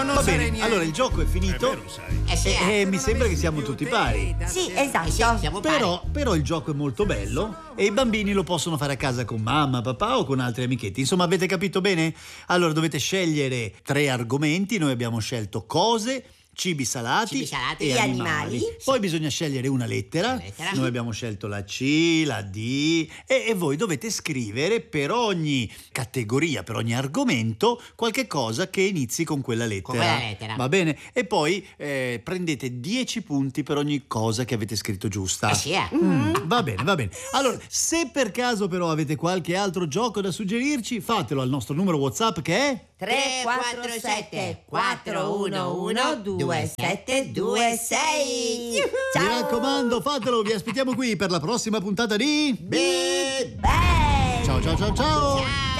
non Va sarei bene, niente. allora il gioco è finito. È vero, sai. Sì, E mi sembra che siamo tutti pari. Sì, esatto. siamo pari. Però il gioco è molto bello e i bambini lo possono fare a casa con mamma, papà o con altri amichetti. Insomma, avete capito bene? Allora dovete scegliere 3 argomenti. Noi abbiamo scelto cose, cibi salati salati e e animali. animali. Poi bisogna scegliere una lettera. Noi abbiamo scelto la C, la D e voi dovete scrivere per ogni categoria, per ogni argomento, qualche cosa che inizi con quella lettera. Con quella lettera. Va bene? E poi prendete 10 punti per ogni cosa che avete scritto giusta. Sì, eh. Va bene, va bene. Allora, se per caso però avete qualche altro gioco da suggerirci, fatelo al nostro numero WhatsApp che è 347 411 2726. Mi Ciao. raccomando, fatelo, vi aspettiamo qui per la prossima puntata di Big Bang. Ciao ciao ciao ciao. Ciao.